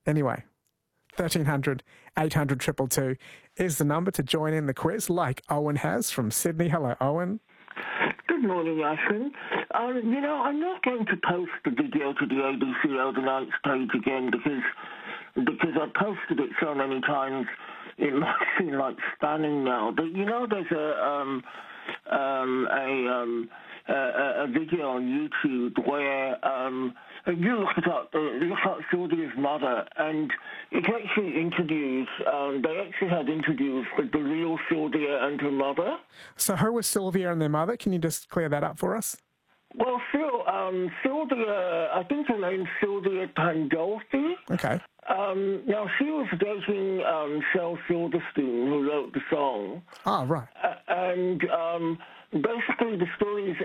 Anyway, 1300 800 222 is the number to join in the quiz, like Owen has from Sydney. Hello, Owen. Good morning, Ashwin. I'm not going to post the video to the ABC Overnight page again because I've posted it so many times it might seem like spamming now. But there's a video on YouTube where you look it up. It looks like Sylvia's mother, and it actually interviews. They actually had interviews with the real Sylvia and her mother. So who was Sylvia and their mother? Can you just clear that up for us? Well, Sylvia, I think her name's Sylvia Pandolfi. Okay. Now, she was dating Shel Silverstein, who wrote the song. Oh, right. And basically the story is,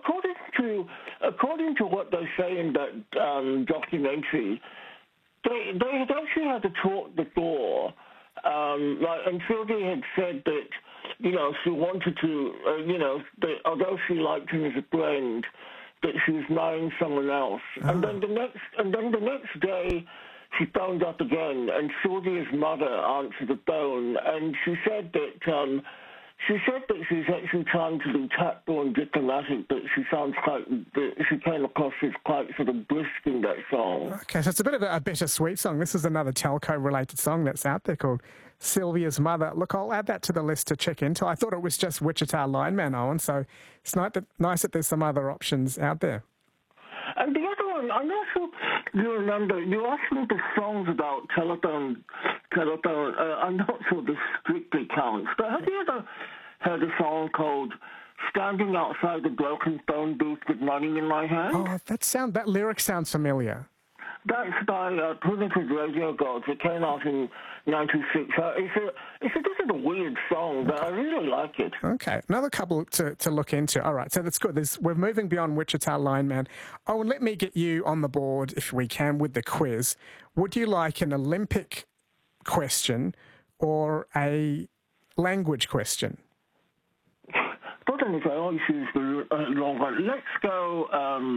according to what they say in that documentary, they had actually had a talk before. And Sylvia had said that, she wanted to, that although she liked him as a friend, that she was marrying someone else. Oh. And then the next day, she phoned up again, and Sylvia's mother answered the phone, and she said that she's actually trying to be tactful and diplomatic, but she came across as quite sort of brisk in that song. Okay, so it's a bit of a bittersweet song. This is another telco-related song that's out there called Sylvia's Mother. Look, I'll add that to the list to check into. I thought it was just Wichita Lineman, Owen, so it's nice that there's some other options out there. And the other one, I'm not sure you remember, you asked me the songs about telephone. I'm not sure this strictly counts, but have you ever heard a song called Standing Outside the Broken Phone Booth with Money in My Hand? Oh, that lyric sounds familiar. That's by Primitive Radio Gods. It came out in 96. This is a weird song, but I really like it. Okay, another couple to look into. All right, so that's good. We're moving beyond Wichita Lineman. Oh, and let me get you on the board, if we can, with the quiz. Would you like an Olympic question or a language question? Problem is, I always use the wrong one. Let's go...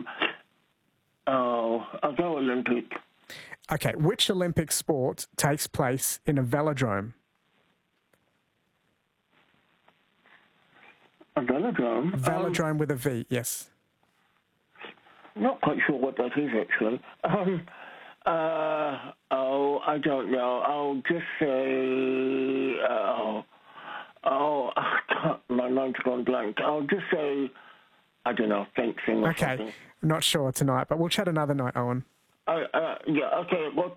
I'll go Olympic. Okay, which Olympic sport takes place in a velodrome? A velodrome? A velodrome with a V, yes. Not quite sure what that is, actually. I don't know. I'll just say... my mind's gone blank. I'll just say... I don't know, fencing or something. Not sure tonight, but we'll chat another night, Owen. Yeah, okay. Well,